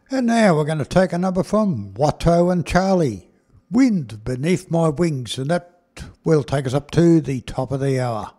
And now we're going to take a number from Watto and Charlie, Wind Beneath My Wings, and that will take us up to the top of the hour.